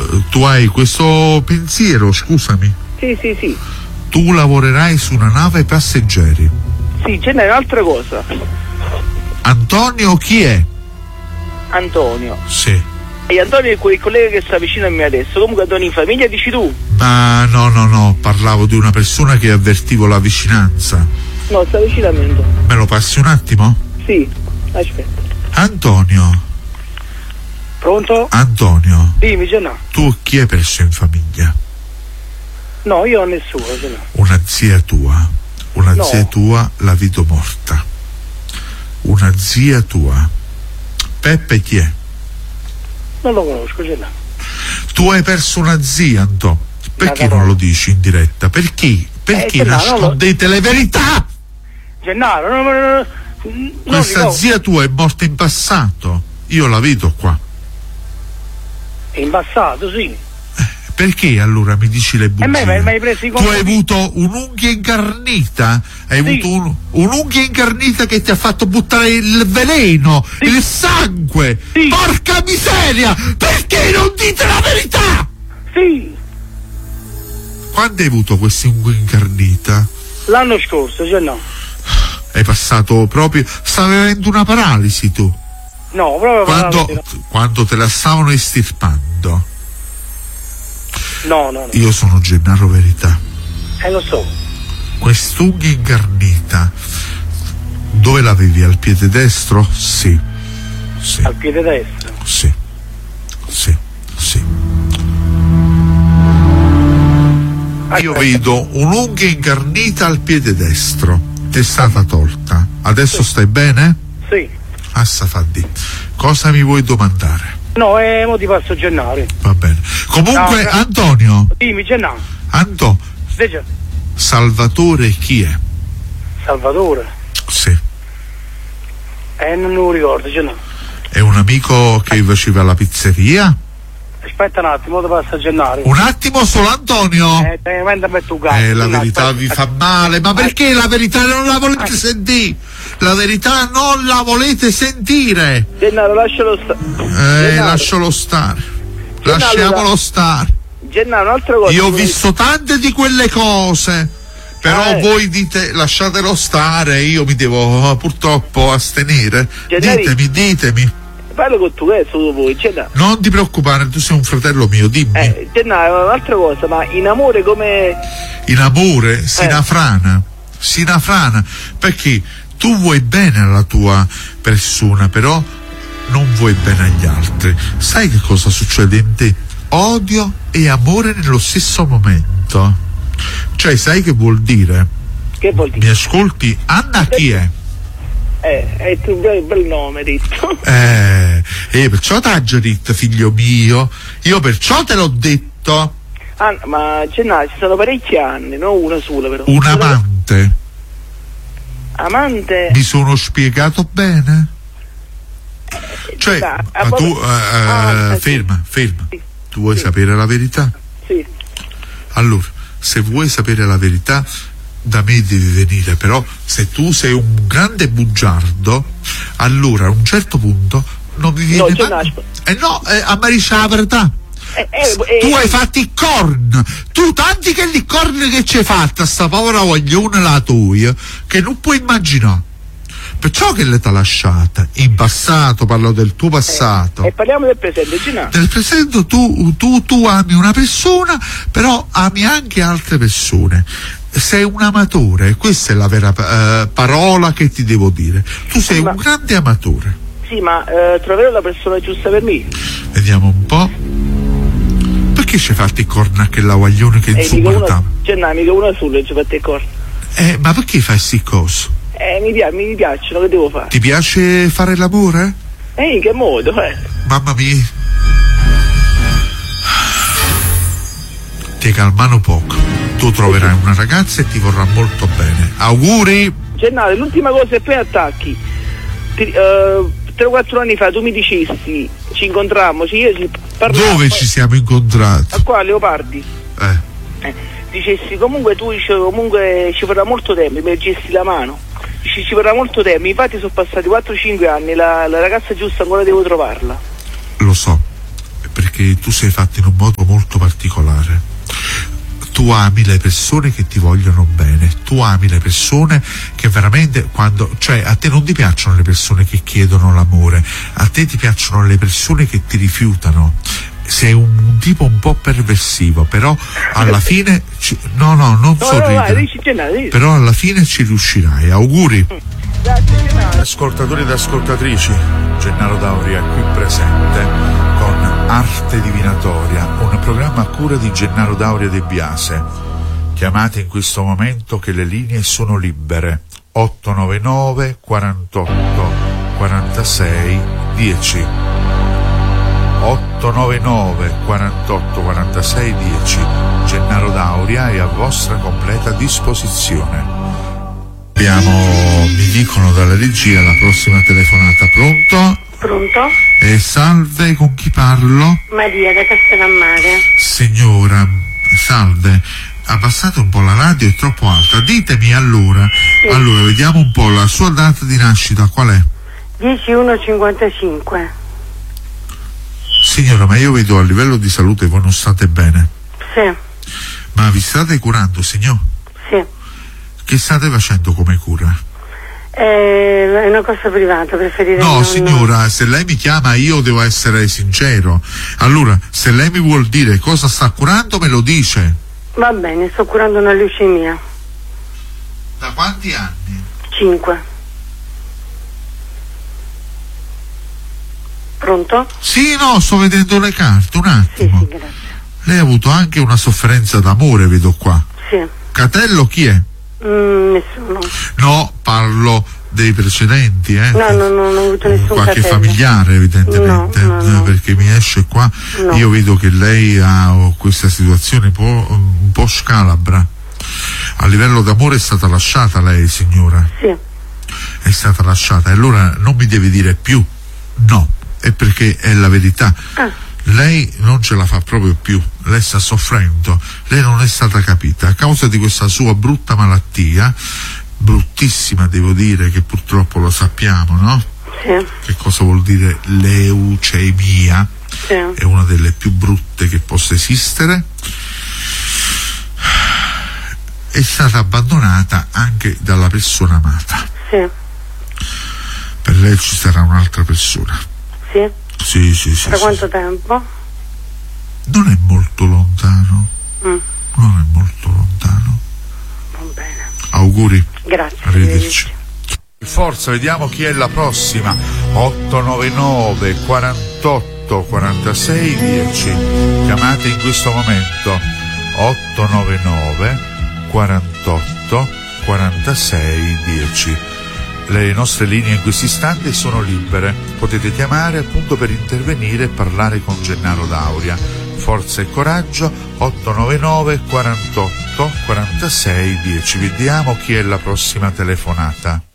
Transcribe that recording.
tu hai questo pensiero, scusami. Sì. Tu lavorerai su una nave passeggeri. Sì, ce n'è un'altra cosa. Antonio chi è? Antonio. Sì. E Antonio è quel collega che sta vicino a me adesso. Comunque Antonio in famiglia dici tu? Ma no, parlavo di una persona che avvertivo la vicinanza. No, sta vicino a me. Me lo passi un attimo? Sì, aspetta. Antonio. Pronto? Antonio. Dimmi, ce n'ha. Tu chi hai perso in famiglia? No, io ho nessuno, ce n'ha. Una zia tua. Una No. zia tua la vedo morta. Una zia tua. Peppe chi è? Non lo conosco, ce n'ha. Tu hai perso una zia, Anto. Perché Ma non lo dici in diretta? Perché? Perché nascondete le verità? Gennaro, non Questa zia tua è morta in passato. Io la vedo qua. in passato, sì. Perché allora mi dici le bugie? mi hai preso i Tu hai avuto un'unghia incarnita, hai avuto un'unghia incarnita che ti ha fatto buttare il veleno, il sangue. Sì. Porca miseria! Perché non dite la verità? Sì, Quando hai avuto questa unghia incarnita? l'anno scorso, cioè no. Hai passato proprio... Stavi avendo una paralisi tu. No, proprio Quando te la stavano estirpando. No. Io sono Gennaro Verità. Lo so. Quest'unghia incarnita dove l'avevi? Al piede destro? Sì. Al piede destro? Sì. Io vedo un'unghia incarnita al piede destro. Ti è stata tolta. Adesso stai bene? Sì. Assafaddi. Cosa mi vuoi domandare? No, mo ti passo Gennaro. Va bene. Comunque, No, Antonio. Dimmi, Gennaro. Anto. Invece, Salvatore chi è? Salvatore? Sì. Non lo ricordo, Gennaro. È un amico che faceva la pizzeria? Aspetta un attimo, ti passo Gennaro. Un attimo solo, Antonio. La verità vi fa male, ma perché la verità non la volete sentire? La verità non la volete sentire. Gennaro, lascialo stare. Lascialo stare. Lasciamolo stare. Gennaro, un'altra cosa. Io ho visto tante di quelle cose, però voi dite lasciatelo stare, io mi devo purtroppo astenere. Ditemi. Parlo con tu, solo voi, Gennaro. Non ti preoccupare, tu sei un fratello mio, dimmi. Gennaro, un'altra cosa, ma in amore come... In amore sinafrana, perché tu vuoi bene alla tua persona, però non vuoi bene agli altri. Sai che cosa succede in te? Odio e amore nello stesso momento. Cioè, sai che vuol dire? Che vuol dire? Mi ascolti? Anna chi è? È un bel nome, detto. Perciò t'ha già detto, figlio mio. Io perciò te l'ho detto. Ma Gennaro, ci sono parecchi anni, non una sola però. Un amante. Amante? Mi sono spiegato bene? Cioè, ma tu ferma. Sì. Tu vuoi sapere la verità? Sì. Allora, se vuoi sapere la verità, da me devi venire, però se tu sei un grande bugiardo, allora a un certo punto non mi viene a Mariscia la verità. Tu hai fatto i corn, tu tanti che li corn che ci hai fatto a sta povera voglione la tua che non puoi immaginare. Perciò che le t'ha lasciata in passato, parlo del tuo passato. E parliamo del presente, Gennaro. Nel presente tu ami una persona, però ami anche altre persone. Sei un amatore, questa è la vera parola che ti devo dire. Tu sei un grande amatore. Sì, ma troverò la persona giusta per me. Vediamo un po'. Perché ci hai fatto i corna che la guaglione che insupportava? Gennaro, mica una sola ci fate i corna. Ma perché fai sti cose? Mi piacciono, che devo fare? Ti piace fare l'amore? In che modo, Mamma mia. Ti calmano poco. Tu troverai una ragazza e ti vorrà molto bene. Auguri! Gennaro, l'ultima cosa è poi attacchi. 3-4 anni fa tu mi dicesti, ci incontrammo, Dove ci siamo incontrati? A qua, a Leopardi. Dicessi comunque ci vorrà molto tempo, mi leggesti la mano. Ci vorrà molto tempo, infatti sono passati 4-5 anni, la ragazza giusta ancora devo trovarla. Lo so, perché perché tu sei fatto in un modo molto particolare. Tu ami le persone che ti vogliono bene, tu ami le persone che veramente cioè a te non ti piacciono le persone che chiedono l'amore, a te ti piacciono le persone che ti rifiutano. Sei un tipo un po' perversivo, però alla fine non sorridere, però alla fine ci riuscirai. Auguri. Ascoltatori ed ascoltatrici, Gennaro Dauria qui presente con Arte Divinatoria, un programma a cura di Gennaro Dauria De Biase. Chiamate in questo momento che le linee sono libere. 899 48 46 10. 899 48 46 10. Gennaro Dauria è a vostra completa disposizione. Mi dicono dalla regia la prossima telefonata. Pronto? Pronto? Salve, con chi parlo? Maria da Castellammare. Signora, salve, abbassate un po' la radio, è troppo alta. Ditemi allora, sì. Allora vediamo un po', la sua data di nascita qual è? 10/1/55. Signora, ma io vedo a livello di salute voi non state bene. Sì. Ma vi state curando, signor? Sì. Che state facendo come cura? È una cosa privata, preferirei no, non... signora, se lei mi chiama io devo essere sincero. Allora, se lei mi vuol dire cosa sta curando me lo dice. Va bene, sto curando una leucemia. Da quanti anni? 5. Pronto? Sì, no, sto vedendo le carte, un attimo. Sì, grazie. Lei ha avuto anche una sofferenza d'amore, vedo qua. Sì. Catello chi è? Nessuno. No, parlo dei precedenti, No, non ho avuto nessun qualche catello. familiare evidentemente, no. perché mi esce qua, io vedo che lei ha questa situazione un po' scalabra. A livello d'amore è stata lasciata lei, signora? Sì. È stata lasciata, e allora non mi deve dire più no, è perché è la verità. Lei non ce la fa proprio più, lei sta soffrendo, lei non è stata capita a causa di questa sua brutta malattia, bruttissima devo dire, che purtroppo lo sappiamo, no? Sì. Che cosa vuol dire leucemia? Sì. È una delle più brutte che possa esistere. È stata abbandonata anche dalla persona amata. Sì. Per lei ci sarà un'altra persona. Sì. Sì. Da quanto tempo? Non è molto lontano. Non è molto lontano. Va bene. Auguri. Grazie. Arrivederci. Forza, vediamo chi è la prossima. 899 48 46 10. Chiamate in questo momento. 899 48 46 10. Le nostre linee in questo istante sono libere, potete chiamare appunto per intervenire e parlare con Gennaro Dauria. Forza e coraggio. 899 48 46 10. Vediamo chi è la prossima telefonata.